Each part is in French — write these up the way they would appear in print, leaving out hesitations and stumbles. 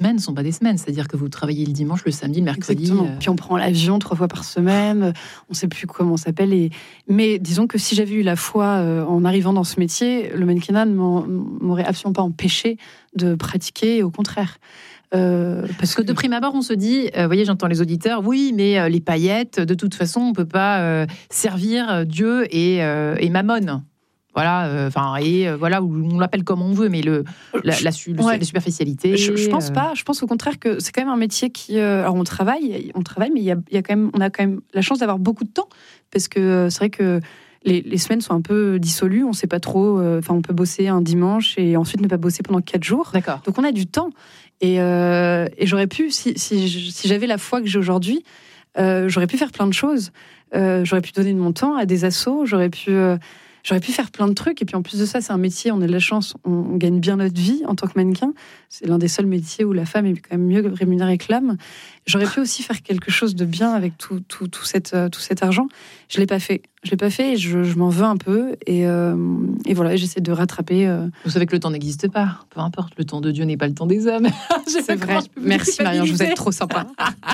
semaines ne sont pas des semaines. C'est-à-dire que vous travaillez le dimanche, le samedi, le mercredi. Exactement. Puis on prend l'avion 3 fois par semaine. On ne sait plus comment on s'appelle. Mais disons que si j'avais eu la foi en arrivant dans ce métier, le mannequinat ne m'aurait absolument pas empêché de pratiquer. Au contraire. Parce que de prime abord, on se dit, vous voyez, j'entends les auditeurs, oui, mais les paillettes, de toute façon, on ne peut pas servir Dieu et Mammon. Voilà, voilà, on l'appelle comme on veut, mais la superficialité. Je pense pas. Je pense au contraire que c'est quand même un métier qui. Alors on travaille, mais il y a quand même, on a quand même la chance d'avoir beaucoup de temps, parce que c'est vrai que les semaines sont un peu dissolues. On ne sait pas trop. Enfin, on peut bosser un dimanche et ensuite ne pas bosser pendant 4 jours. D'accord. Donc on a du temps. Et j'aurais pu, si j'avais la foi que j'ai aujourd'hui, j'aurais pu faire plein de choses. J'aurais pu donner de mon temps à des assos. J'aurais pu faire plein de trucs. Et puis en plus de ça, c'est un métier, on a de la chance, on gagne bien notre vie en tant que mannequin. C'est l'un des seuls métiers où la femme est quand même mieux rémunérée que l'homme. J'aurais pu aussi faire quelque chose de bien avec tout cet argent. Je l'ai pas fait. Et je m'en veux un peu. Et voilà, j'essaie de rattraper. Vous savez que le temps n'existe pas. Peu importe, le temps de Dieu n'est pas le temps des hommes. C'est vrai. Merci Marion, vous êtes trop sympa.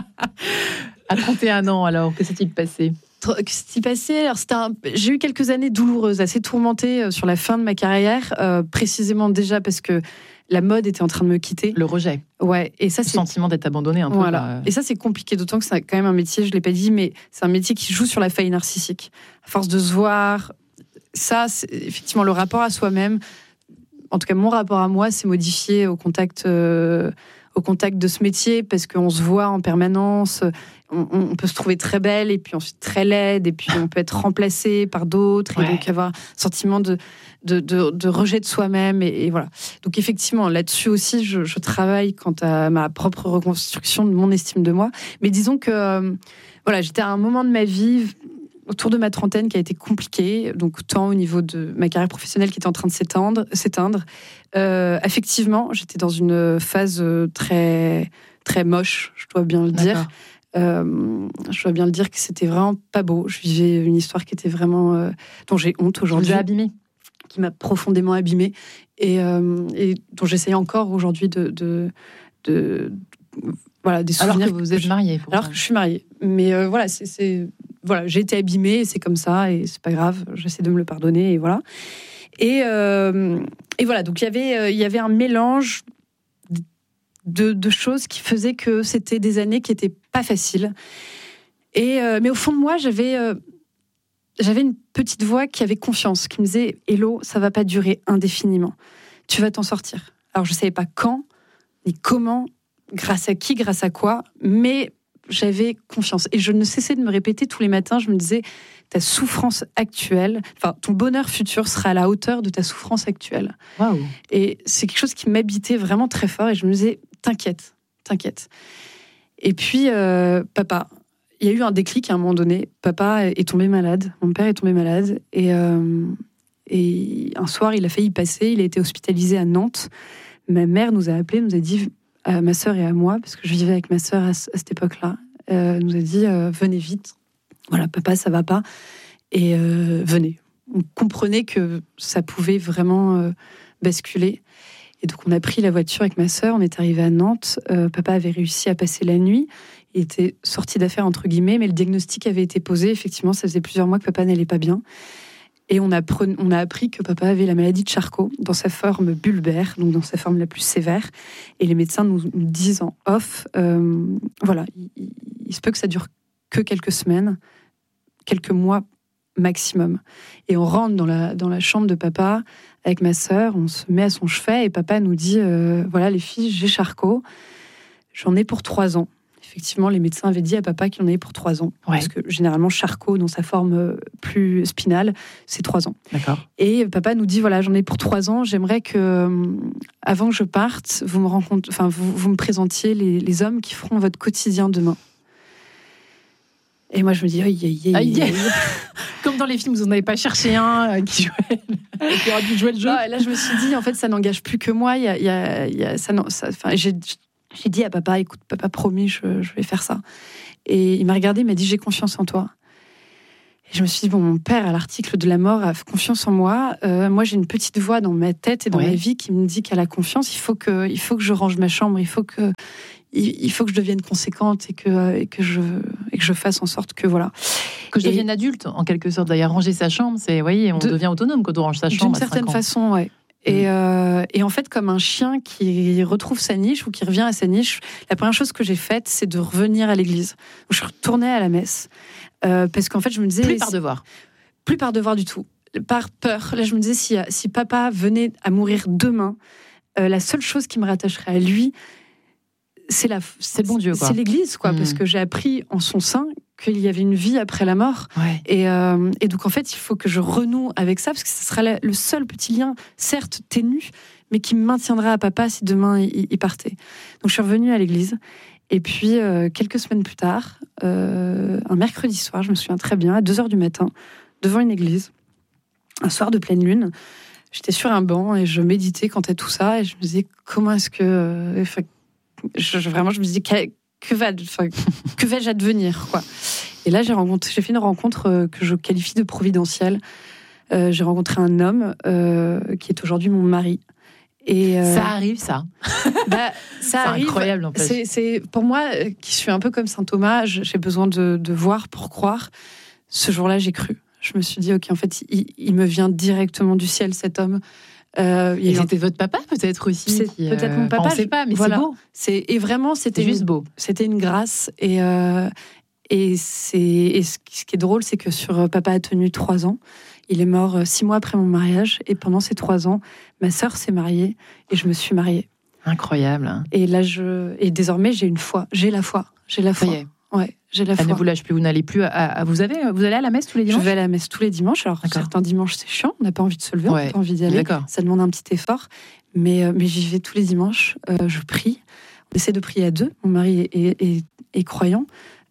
À 31 ans, alors, que s'est-il passé ? Que s'est-il passé ? Alors, j'ai eu quelques années douloureuses, assez tourmentées sur la fin de ma carrière, précisément déjà parce que la mode était en train de me quitter. Le rejet. Ouais, et ça, le sentiment d'être abandonné un peu. Voilà. Et ça, c'est compliqué, d'autant que c'est quand même un métier, je ne l'ai pas dit, mais c'est un métier qui joue sur la faille narcissique. À force de se voir, ça, c'est effectivement le rapport à soi-même. En tout cas, mon rapport à moi s'est modifié au contact de ce métier, parce qu'on se voit en permanence. On peut se trouver très belle et puis ensuite très laide, et puis on peut être remplacé par d'autres, et donc avoir un sentiment de rejet de soi-même, et voilà. Donc effectivement, là-dessus aussi, je travaille quant à ma propre reconstruction de mon estime de moi. Mais disons que voilà, j'étais à un moment de ma vie, autour de ma trentaine, qui a été compliqué, donc tant au niveau de ma carrière professionnelle qui était en train de s'éteindre. Affectivement, j'étais dans une phase très, très moche, je dois bien le dire. Je dois bien le dire que c'était vraiment pas beau. Je vivais une histoire qui était vraiment dont j'ai honte aujourd'hui. Qui vous a abîmée. Qui m'a profondément abîmée, et dont j'essaye encore aujourd'hui voilà, des souvenirs. Alors que vous êtes mariée. Alors que je suis mariée. Mais voilà, voilà, j'ai été abîmée, et c'est comme ça, et c'est pas grave, j'essaie de me le pardonner, et voilà. Et voilà, donc il y avait un mélange de choses qui faisaient que c'était des années qui étaient pas faciles. Mais au fond de moi, j'avais une petite voix qui avait confiance, qui me disait « Hello, ça va pas durer indéfiniment. Tu vas t'en sortir. » Alors, je savais pas quand, ni comment, grâce à qui, grâce à quoi, mais j'avais confiance. Et je ne cessais de me répéter tous les matins, je me disais « Ta souffrance actuelle, enfin, ton bonheur futur sera à la hauteur de ta souffrance actuelle. » Waouh. Et c'est quelque chose qui m'habitait vraiment très fort, et je me disais « T'inquiète. » Et puis, papa... Il y a eu un déclic à un moment donné. Papa est tombé malade. Mon père est tombé malade. Et un soir, il a failli passer. Il a été hospitalisé à Nantes. Ma mère nous a appelés, nous a dit, à ma sœur et à moi, parce que je vivais avec ma sœur à cette époque-là, nous a dit, venez vite. Voilà, papa, ça va pas. Et venez. On comprenait que ça pouvait vraiment basculer. Et donc, on a pris la voiture avec ma sœur. On est arrivé à Nantes. Papa avait réussi à passer la nuit. Il était sorti d'affaires, entre guillemets, mais le diagnostic avait été posé. Effectivement, ça faisait plusieurs mois que papa n'allait pas bien. Et on a appris que papa avait la maladie de Charcot, dans sa forme bulbaire, donc dans sa forme la plus sévère. Et les médecins nous disent en off, voilà, il se peut que ça dure que quelques semaines, quelques mois maximum. Et on rentre dans la chambre de papa avec ma sœur, on se met à son chevet, et papa nous dit, voilà les filles, j'ai Charcot, j'en ai pour 3 ans. Effectivement, les médecins avaient dit à papa qu'il en avait pour 3 ans. Ouais. Parce que généralement, Charcot, dans sa forme plus spinale, c'est 3 ans. D'accord. Et papa nous dit, voilà, j'en ai pour 3 ans. J'aimerais que, avant que je parte, vous me présentiez les hommes qui feront votre quotidien demain. Et moi, je me dis, aïe. Comme dans les films, vous n'en avez pas cherché un qui aurait dû jouer le jeu. Là, je me suis dit, en fait, ça n'engage plus que moi. J'ai dit à papa, écoute, papa, promis, je vais faire ça. Et il m'a regardé, il m'a dit, j'ai confiance en toi. Et je me suis dit, bon, mon père, à l'article de la mort, a confiance en moi. Moi, j'ai une petite voix dans ma tête et dans ma vie qui me dit qu'elle a confiance. Il faut que je range ma chambre. Il faut que je devienne conséquente et que je fasse en sorte que voilà. Que je devienne adulte, en quelque sorte. D'ailleurs, ranger sa chambre, on devient autonome quand on range sa chambre. D'une certaine façon, ouais. Et en fait, comme un chien qui retrouve sa niche ou qui revient à sa niche, la première chose que j'ai faite, c'est de revenir à l'église. Donc, je suis retournée à la messe. Parce qu'en fait, je me disais... Plus par devoir. Plus par devoir du tout. Par peur. Là, je me disais, si papa venait à mourir demain, la seule chose qui me rattacherait à lui, c'est bon Dieu, quoi. C'est l'église, quoi. Parce que j'ai appris en son sein qu'il y avait une vie après la mort. Ouais. Et donc, en fait, il faut que je renoue avec ça, parce que ce sera le seul petit lien, certes ténu, mais qui me maintiendra à papa si demain il partait. Donc, je suis revenue à l'église. Et puis, quelques semaines plus tard, un mercredi soir, je me souviens très bien, à 2h du matin, devant une église, un soir de pleine lune, j'étais sur un banc et je méditais, quand tout ça, et je me disais, comment est-ce que... vraiment, je me disais, que vais-je advenir, quoi. Et là, j'ai fait une rencontre que je qualifie de providentielle. J'ai rencontré un homme qui est aujourd'hui mon mari. Et ça arrive, ça. Ça arrive. Incroyable, en fait. C'est pour moi, qui suis un peu comme saint Thomas, j'ai besoin de voir pour croire. Ce jour-là, j'ai cru. Je me suis dit, ok, en fait, il me vient directement du ciel, cet homme. Et c'était votre papa, peut-être aussi. C'est peut-être mon papa. On ne sait pas, mais voilà. C'est beau. Et vraiment, c'était juste beau. C'était une grâce. Et ce qui est drôle, c'est que papa a tenu 3 ans. Il est mort 6 mois après mon mariage. Et pendant ces 3 ans, ma sœur s'est mariée et je me suis mariée. Incroyable. Et là, désormais, j'ai la foi. J'ai la foi. Ça y est. Ouais, j'ai la foi. Elle ne vous lâche plus. Vous n'allez plus vous allez à la messe tous les dimanches ? Je vais à la messe tous les dimanches. Alors, certains dimanches, c'est chiant. On n'a pas envie de se lever, on n'a pas envie d'y aller. D'accord. Ça demande un petit effort. Mais j'y vais tous les dimanches. Je prie. On essaie de prier à 2. Mon mari est croyant.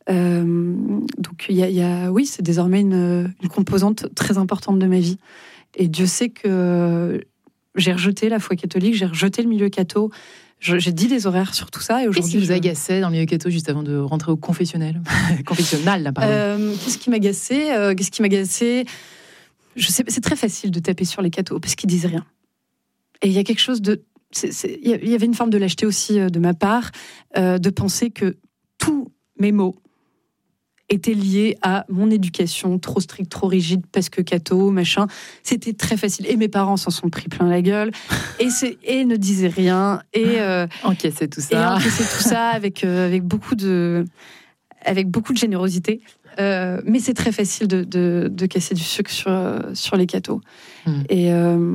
Donc, oui, c'est désormais une composante très importante de ma vie. Et Dieu sait que j'ai rejeté la foi catholique, j'ai rejeté le milieu catho. J'ai dit des horaires sur tout ça. Et aujourd'hui, qu'est-ce qui vous agaçait dans le milieu catho juste avant de rentrer au confessionnal ? Confessionnal, là, pardon. Qu'est-ce qui m'agaçait Je sais, c'est très facile de taper sur les cathos parce qu'ils disent rien. Et il y a quelque chose de... Il y avait une forme de lâcheté aussi de ma part, de penser que tous mes mots étaient liés à mon éducation trop stricte, trop rigide, parce que catho, machin. C'était très facile. Et mes parents s'en sont pris plein la gueule. Et ne disaient rien. Et encaissaient tout ça. avec beaucoup de générosité. Mais c'est très facile de casser du sucre sur les cathos. Et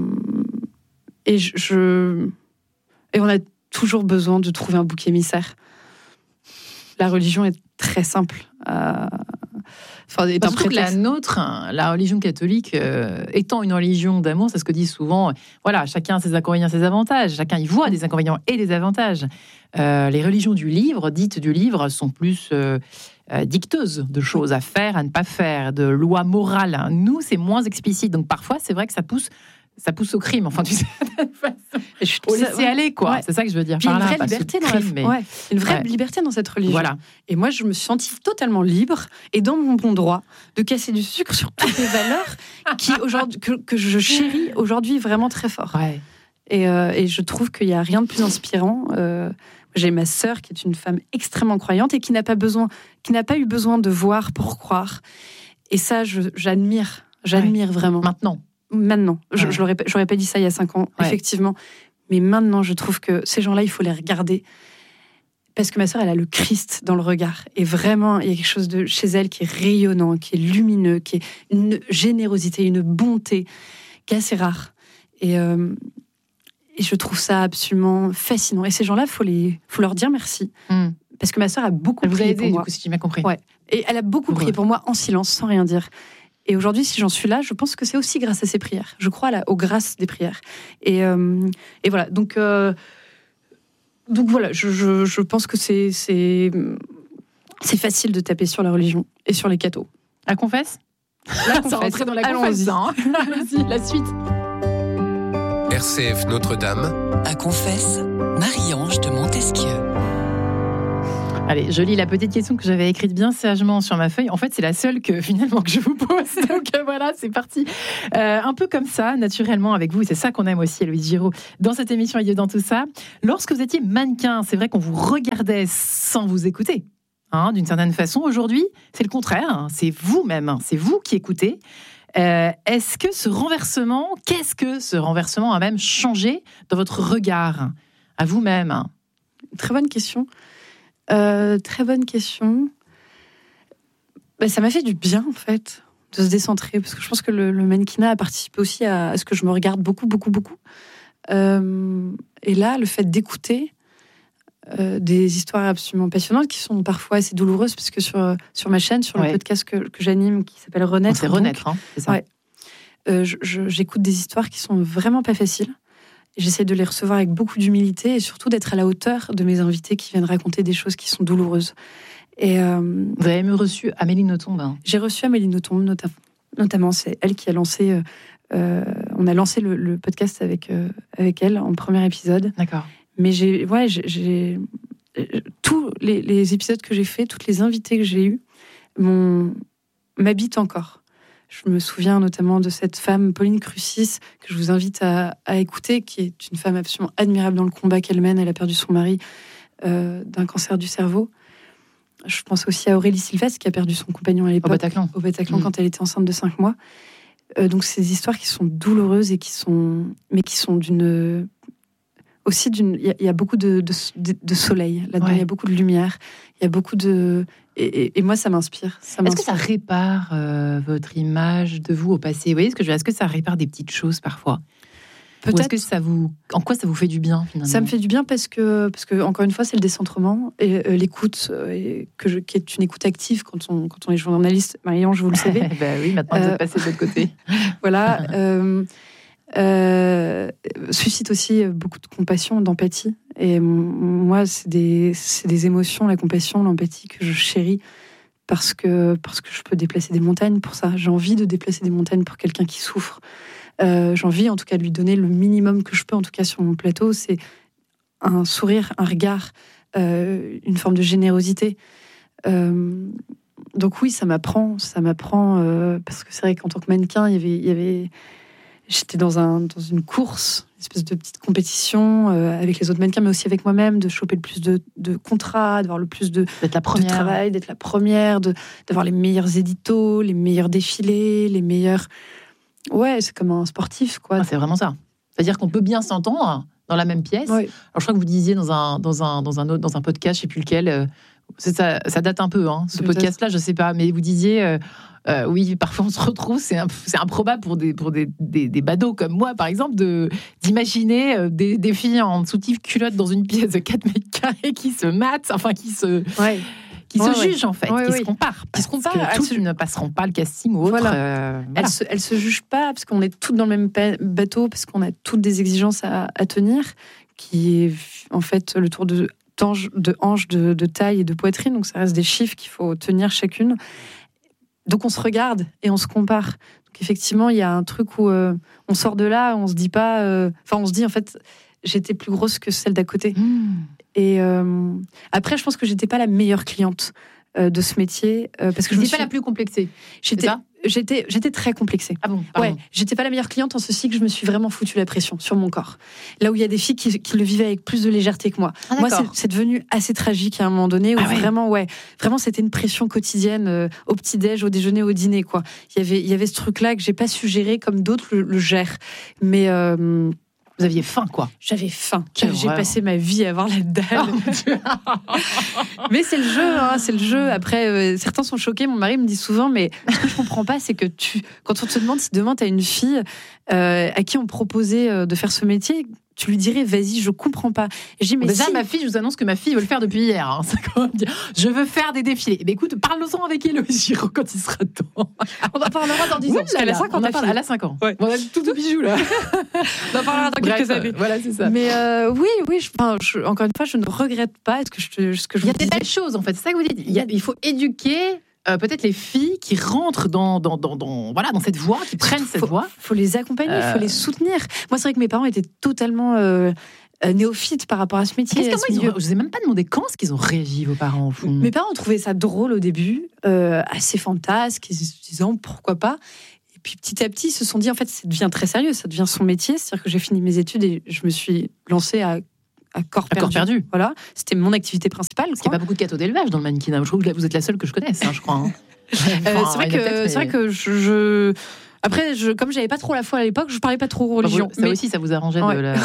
on a toujours besoin de trouver un bouc émissaire. La religion est très simple. Surtout que la nôtre, la religion catholique, étant une religion d'amour, c'est ce que disent souvent. Voilà, chacun a ses inconvénients, ses avantages. Chacun y voit des inconvénients et des avantages. Les religions dites du livre, sont plus dicteuses de choses à faire, à ne pas faire, de lois morales. Nous, c'est moins explicite. Donc parfois, c'est vrai que ça pousse au crime, enfin, tu sais, faut laisser aller, quoi. Ouais. C'est ça que je veux dire. Il y a une vraie liberté liberté dans cette religion. Voilà. Et moi, je me suis sentie totalement libre et dans mon bon droit de casser du sucre sur toutes les valeurs que je chéris aujourd'hui vraiment très fort. Ouais. Et je trouve qu'il n'y a rien de plus inspirant. J'ai ma sœur qui est une femme extrêmement croyante et qui n'a pas eu besoin de voir pour croire. Et ça, j'admire vraiment. Maintenant, j'aurais pas dit ça il y a 5 ans, effectivement. Mais maintenant, je trouve que ces gens-là, il faut les regarder. Parce que ma sœur, elle a le Christ dans le regard. Et vraiment, il y a quelque chose chez elle qui est rayonnant, qui est lumineux, qui est une générosité, une bonté, qui est assez rare. Et je trouve ça absolument fascinant. Et ces gens-là, faut leur dire merci. Parce que ma sœur a beaucoup prié pour moi. Du coup, si tu m'as compris. Ouais. Et elle a beaucoup prié pour moi en silence, sans rien dire. Et aujourd'hui, si j'en suis là, je pense que c'est aussi grâce à ces prières. Je crois aux grâces des prières. Et voilà. Donc voilà, je pense que c'est facile de taper sur la religion et sur les cathos. La confesse ? Ça rentrait dans la confesse. Allons-y, la suite. RCF Notre-Dame. À confesse, Marie-Ange de Montesquieu. Allez, je lis la petite question que j'avais écrite bien sagement sur ma feuille. En fait, c'est la seule que finalement que je vous pose. Donc voilà, c'est parti. Un peu comme ça, naturellement avec vous. Et c'est ça qu'on aime aussi, Héloïse Giraud, dans cette émission et dans tout ça. Lorsque vous étiez mannequin, c'est vrai qu'on vous regardait sans vous écouter. D'une certaine façon, aujourd'hui, c'est le contraire. C'est vous-même, c'est vous qui écoutez. Qu'est-ce que ce renversement a même changé dans votre regard à vous-même? Très bonne question. Très bonne question. Ça m'a fait du bien, en fait, de se décentrer, parce que je pense que le mannequinat a participé aussi à ce que je me regarde beaucoup. Et là, le fait d'écouter des histoires absolument passionnantes, qui sont parfois assez douloureuses, parce que sur ma chaîne, sur le podcast que j'anime, qui s'appelle Renaître... C'est Renaître, c'est ça. Ouais. J'écoute des histoires qui sont vraiment pas faciles. J'essaie de les recevoir avec beaucoup d'humilité et surtout d'être à la hauteur de mes invités qui viennent raconter des choses qui sont douloureuses. Et, vous avez même reçu Amélie Nothomb. J'ai reçu Amélie Nothomb, notamment. C'est elle qui a lancé... on a lancé le podcast avec elle en premier épisode. D'accord. Mais tous les épisodes que j'ai faits, toutes les invités que j'ai eus m'habitent encore. Je me souviens notamment de cette femme, Pauline Crucis, que je vous invite à écouter, qui est une femme absolument admirable dans le combat qu'elle mène. Elle a perdu son mari d'un cancer du cerveau. Je pense aussi à Aurélie Sylvestre, qui a perdu son compagnon à l'époque. Au Bataclan, quand elle était enceinte de 5 mois. Donc, c'est des histoires qui sont douloureuses et qui sont d'une... Aussi, il y a beaucoup de soleil là-dedans, il y a beaucoup de lumière, il y a beaucoup de... Et moi, ça m'inspire. Est-ce que ça répare votre image de vous au passé? Vous voyez ce que je veux dire? Est-ce que ça répare des petites choses parfois? Peut-être. Ou est-ce que en quoi ça vous fait du bien finalement? Ça me fait du bien parce que encore une fois, c'est le décentrement et l'écoute, qui est une écoute active quand on est journaliste. Marie-Ange, vous le savez. Oui, maintenant vous êtes passé de l'autre côté. Voilà. Suscite aussi beaucoup de compassion, d'empathie. Et moi, c'est des émotions, la compassion, l'empathie que je chéris parce que je peux déplacer des montagnes pour ça. J'ai envie de déplacer des montagnes pour quelqu'un qui souffre. J'ai envie, en tout cas, de lui donner le minimum que je peux, en tout cas sur mon plateau. C'est un sourire, un regard, une forme de générosité. Donc oui, ça m'apprend, parce que c'est vrai qu'en tant que mannequin, il y avait j'étais dans une course, une espèce de petite compétition avec les autres mannequins, mais aussi avec moi-même, de choper le plus de contrats, d'avoir le plus de travail, d'être la première, d'avoir les meilleurs éditos, les meilleurs défilés, les meilleurs... Ouais, c'est comme un sportif, quoi. Ah, c'est vraiment ça. C'est-à-dire qu'on peut bien s'entendre dans la même pièce. Ouais. Alors, je crois que vous disiez dans un podcast, je ne sais plus lequel, ça date un peu, ce podcast-là, je ne sais pas, mais vous disiez... oui, parfois on se retrouve, c'est improbable pour des badauds comme moi, par exemple, d'imaginer des filles en soutif culotte dans une pièce de 4 mètres carrés qui se matent, enfin qui se jugent en fait, qui se comparent. Toutes ne passeront pas le casting ou autre. Voilà. Elles se jugent pas parce qu'on est toutes dans le même bateau, parce qu'on a toutes des exigences à tenir, qui est en fait le tour de hanches, de taille et de poitrine, donc ça reste des chiffres qu'il faut tenir chacune. Donc on se regarde et on se compare. Donc effectivement, il y a un truc où on sort de là, on se dit pas... on se dit en fait, j'étais plus grosse que celle d'à côté. Et après, je pense que j'étais pas la meilleure cliente de ce métier. Parce que je n'étais pas la plus complexée. J'étais très complexée. Ah bon, pardon. Ouais, j'étais pas la meilleure cliente en ceci que je me suis vraiment foutu la pression sur mon corps. Là où il y a des filles qui le vivaient avec plus de légèreté que moi. Moi, c'est devenu assez tragique à un moment donné où vraiment c'était une pression quotidienne au petit-déj, au déjeuner, au dîner, quoi. Il y avait ce truc-là que j'ai pas su gérer comme d'autres le gèrent. Mais vous aviez faim, quoi. J'avais faim. J'ai passé ma vie à avoir la dalle. Mais c'est le jeu, c'est le jeu. Après, certains sont choqués. Mon mari me dit souvent, mais ce que je comprends pas, c'est que quand on te demande si demain tu as une fille à qui on proposait de faire ce métier, tu lui dirais, vas-y, je comprends pas. Et je dis, mais déjà, ma fille, je vous annonce que ma fille veut le faire depuis hier. C'est quand même dire, je veux faire des défilés. Mais écoute, parle-en avec Héloïse Giraud quand il sera temps. On en parlera dans 10 ans. Elle a 5 ans. Elle a 5 ans. Ouais. On a tout de bijoux, là. On en parlera dans quelques années. Voilà, c'est ça. Mais oui, encore une fois, je ne regrette pas ce que je il y a des belles choses, en fait. C'est ça que vous dites. Il faut éduquer... peut-être les filles qui rentrent dans cette voie, qui prennent cette voie. Il faut les accompagner, il faut les soutenir. Moi, c'est vrai que mes parents étaient totalement néophyte par rapport à ce métier. Je vous ai même pas demandé quand est-ce qu'ils ont réagi, vos parents, au fond. Mes parents ont trouvé ça drôle au début, assez fantasque, ils se disant pourquoi pas. Et puis petit à petit, ils se sont dit en fait, ça devient très sérieux, ça devient son métier. C'est-à-dire que j'ai fini mes études et je me suis lancée à corps perdu. Voilà, c'était mon activité principale. Parce qu'il n'y a pas beaucoup de gâteaux d'élevage dans le mannequinat. Je trouve que vous êtes la seule que je connaisse, je crois. C'est vrai que je... Après, comme j'avais pas trop la foi à l'époque, je parlais pas trop religion. Ça aussi, ça vous arrangeait de la...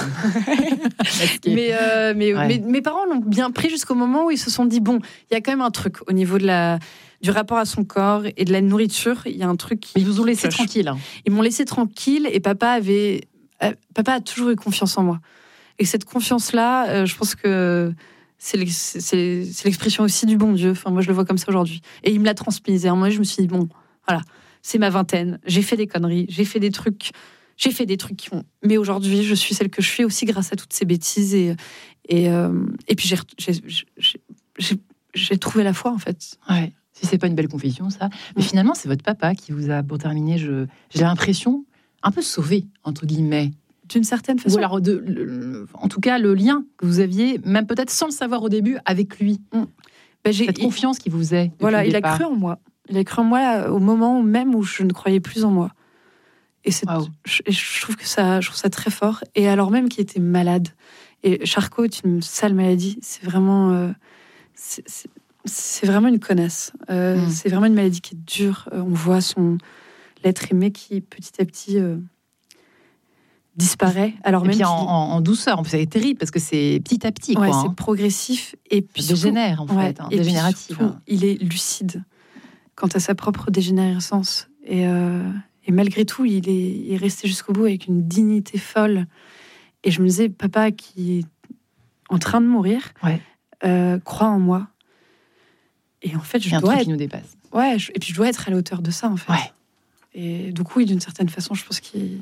mais mes parents l'ont bien pris jusqu'au moment où ils se sont dit, bon, il y a quand même un truc au niveau du rapport à son corps et de la nourriture. Il y a un truc qui... Ils vous ont laissé tranquille. Ils m'ont laissé tranquille et papa a toujours eu confiance en moi. Et cette confiance-là, je pense que c'est l'expression aussi du bon Dieu. Enfin, moi, je le vois comme ça aujourd'hui. Et il me l'a transmise. Et moi, je me suis dit, bon, voilà, c'est ma vingtaine. J'ai fait des conneries, j'ai fait des trucs qui ont... Mais aujourd'hui, je suis celle que je suis aussi grâce à toutes ces bêtises. Et puis, j'ai trouvé la foi, en fait. Ouais. Si c'est pas une belle confession, ça. Mais finalement, c'est votre papa qui vous a, pour terminer, j'ai l'impression, un peu sauvé, entre guillemets. D'une certaine façon. Ou alors, en tout cas, le lien que vous aviez, même peut-être sans le savoir au début, avec lui. Cette confiance qui vous est. Voilà, il a cru en moi. Il a cru en moi au moment même où je ne croyais plus en moi. Et je trouve ça très fort. Et alors même qu'il était malade. Et Charcot est une sale maladie. C'est vraiment, c'est vraiment une connasse. C'est vraiment une maladie qui est dure. On voit l'être aimé qui petit à petit disparaît. Alors et même puis en douceur. C'est terrible parce que c'est petit à petit. Ouais, c'est progressif et puis dégénère en fait, dégénératif. Il est lucide quant à sa propre dégénérescence. Et malgré tout, il est resté jusqu'au bout avec une dignité folle. Et je me disais, papa qui est en train de mourir, croit en moi. Et en fait, je dois être... qui nous dépasse. Ouais, et puis je dois être à la hauteur de ça, en fait. Ouais. Et du coup, d'une certaine façon, je pense qu'il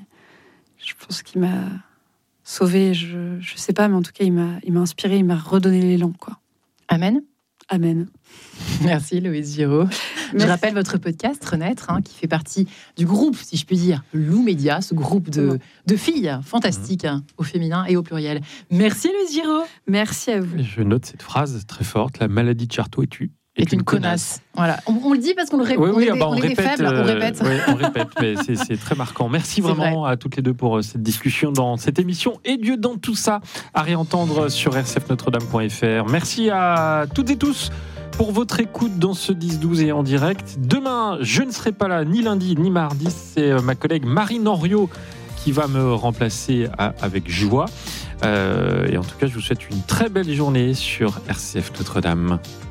m'a sauvée. Je sais pas, mais en tout cas, il m'a inspirée, il m'a redonné l'élan, quoi. Amen. Amen. Merci Loïse Giraud. Je rappelle votre podcast Renaître, qui fait partie du groupe, si je puis dire, Lou Média, ce groupe de filles fantastiques au féminin et au pluriel. Merci Loïse Giraud. Merci à vous. Je note cette phrase très forte, la maladie de Charcot est une connasse. Voilà, on le dit parce qu'on le répète. Oui, on est faibles, on répète. Oui, on répète, mais c'est très marquant. Merci vraiment à toutes les deux pour cette discussion dans cette émission. Et Dieu dans tout ça, à réentendre sur rcfnotredame.fr. Merci à toutes et tous pour votre écoute dans ce 10-12 et en direct. Demain, je ne serai pas là ni lundi ni mardi. C'est ma collègue Marine Henriot qui va me remplacer avec joie. Et en tout cas, je vous souhaite une très belle journée sur RCF Notre-Dame.